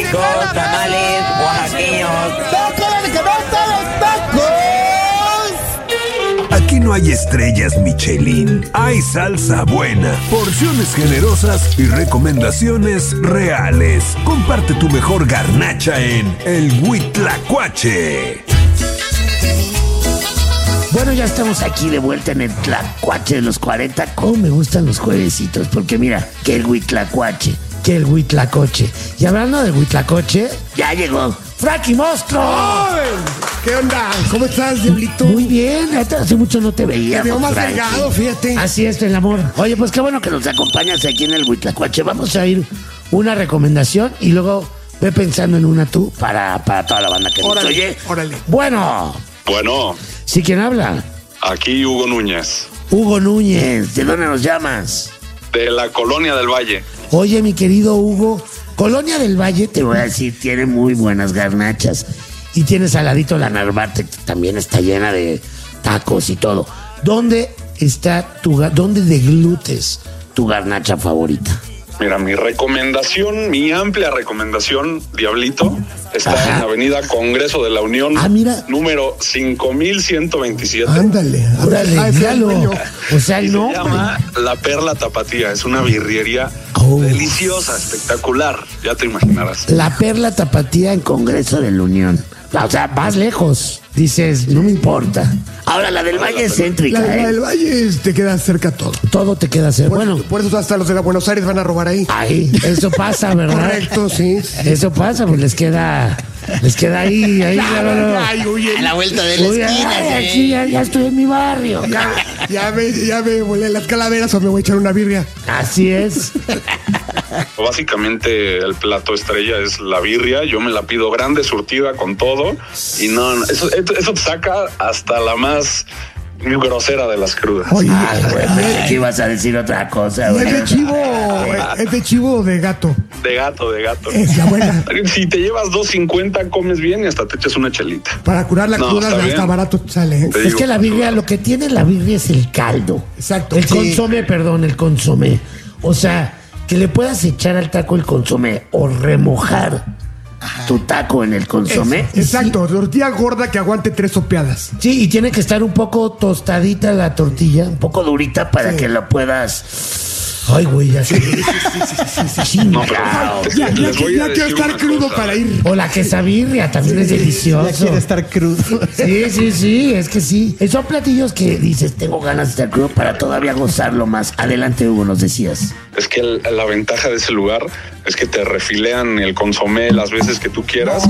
ricos tamales oaxaqueños. ¡Tócale que no están los tacos! Aquí no hay estrellas Michelin, hay salsa buena, porciones generosas y recomendaciones reales. Comparte tu mejor garnacha en El Huitlacoche. Bueno, ya estamos aquí de vuelta en el Tlacuache de los 40. Cómo me gustan los juevesitos, porque mira, que el Huitlacoche, que el Huitlacoche. Y hablando del Huitlacoche, ya llegó Frankie Monstruo. ¡Ay! ¿Qué onda? ¿Cómo estás, Diablito? Muy bien, hace mucho no te veía. Te veo más delgado, fíjate. Así es, el amor. Oye, pues qué bueno que nos acompañas aquí en el Huitlacoche. Vamos a ir una recomendación y luego ve pensando en una tú para toda la banda que nos oye. Órale. Bueno. ¿Sí quién habla? Aquí Hugo Núñez, Hugo Núñez. ¿De dónde nos llamas? de la Colonia del Valle. Oye, mi querido Hugo, Colonia del Valle, te voy a decir, tiene muy buenas garnachas. Y tienes al ladito la Narvarte, que también está llena de tacos y todo. ¿Dónde deglutes tu garnacha favorita? Mira, mi amplia recomendación, Diablito, está en Avenida Congreso de la Unión, número 5127. Ándale, órale, míralo. O sea, y no. se llama La Perla Tapatía. Es una birriería deliciosa, espectacular. Ya te imaginarás. La Perla Tapatía en Congreso de la Unión. O sea, vas lejos. Dices, no me importa. Ahora, la del Valle es céntrica, La del Valle te queda cerca todo. Todo te queda cerca. Bueno, por eso hasta los de la Buenos Aires van a robar ahí. Ahí, eso pasa, ¿verdad? Correcto, sí. Eso pasa, pues les queda ahí. A la vuelta de la esquina. Aquí ya estoy en mi barrio. Ya me volé las calaveras o me voy a echar una birria. Así es. Básicamente el plato estrella es la birria. Yo me la pido grande, surtida con todo. Y no, eso te saca hasta la más grosera de las crudas. Oye, Pensé que ibas a decir otra cosa, güey. ¿es de chivo o de gato? De gato. Es la buena. Si te llevas 2.50, comes bien y hasta te echas una chelita. Para curar la cruda está hasta bien. barato sale, ¿eh? Es que la birria, lo que tiene la birria es el caldo. Exacto. El Sí. consomé. O sea, que le puedas echar al taco el consomé o remojar tu taco en el consomé. Exacto, tortilla gorda que aguante 3 sopeadas. Sí, y tiene que estar un poco tostadita la tortilla, un poco durita para que la puedas... Ay, güey, ya sé. No, pero Ya les voy a quiero decir estar una crudo cosa. para ir. O la quesabirria también es delicioso. Ya quiere estar crudo. Sí, es que sí. Son platillos que dices, tengo ganas de estar crudo para todavía gozarlo más. Adelante, Hugo, nos decías. Es que la ventaja de ese lugar es que te refilean el consomé las veces que tú quieras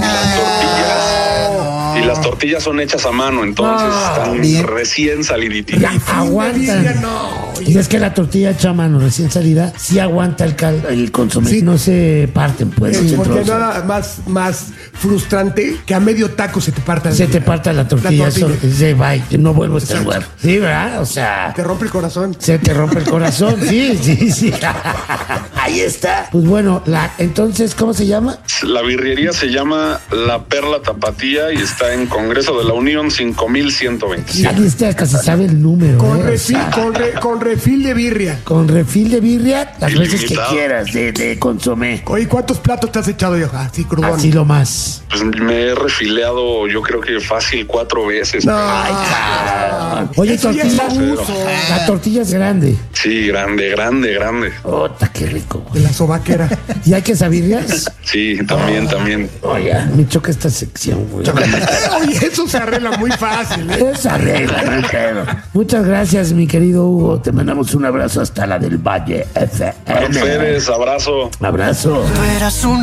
y las tortillas son hechas a mano, entonces están recién saliditas. Ya aguantan. Y es que la tortilla hecha a mano recién salida sí aguanta el consomé. Sí. No se parten, pues. Sí, se porque trozan. nada más frustrante que a medio taco se te parta. Se te parta la tortilla. Eso, bye, no vuelvo a este Exacto. lugar. Sí, ¿verdad? O sea... Te rompe el corazón. Se te rompe el corazón, sí. Ahí está. Pues bueno, entonces, ¿cómo se llama? La birrería se llama La Perla Tapatía y está en Congreso de la Unión 5127. Ahí está, hasta se sabe el número. Con O refil, sea, con refil de birria. con refil de birria, las veces que Ilimitado. quieras, de consomé. Oye, ¿cuántos platos te has echado yo? Así crudón. Así lo más. Pues me he refileado yo creo que fácil 4 veces. Ay, cabrón. Oye, Eso ya tortilla. es abuso. La tortilla es grande. Sí, grande. Ota, qué rico, De güey. la sobaquera. ¿Y hay quesabirrias? Sí, también. Oye, me choca esta sección, güey. Oye, eso se arregla muy fácil, ¿eh? Esa regla, no hay pedo. Muchas gracias, mi querido Hugo. Te mandamos un abrazo hasta la del Valle FM. Férez, abrazo. Abrazo. Tú eras un